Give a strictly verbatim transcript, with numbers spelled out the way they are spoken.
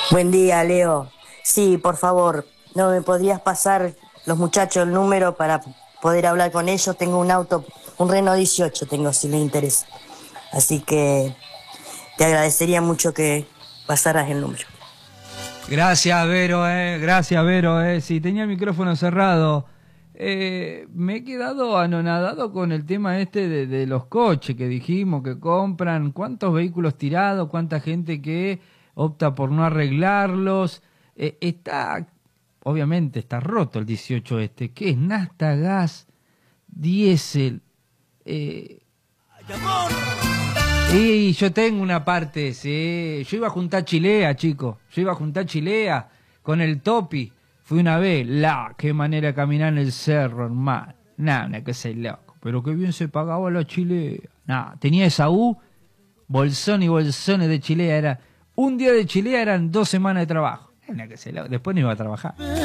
Buen día, Leo. Sí, por favor, ¿no me podrías pasar los muchachos el número para poder hablar con ellos? Tengo un auto, un Renault dieciocho tengo, si les interesa. Así que te agradecería mucho que pasaras el número. Gracias, Vero, eh. Gracias, Vero, eh. Sí, tenía el micrófono cerrado. Eh, me he quedado anonadado con el tema este de, de los coches que dijimos que compran, cuántos vehículos tirados, cuánta gente que opta por no arreglarlos. Eh, está, obviamente está roto el dieciocho este, que es nafta, gas, diésel. Eh, y yo tengo una parte, sí. Yo iba a juntar chilea, chico. Yo iba a juntar chilea con el topi. Fui una vez, la, qué manera de caminar en el cerro, hermano. Nah, una cosa de loco. Pero qué bien se pagaba la chilea. Nah, tenía esa U, bolsón y bolsones de chilea. Era un día de chilea, eran dos semanas de trabajo. Una cosa de loco. Después no iba a trabajar.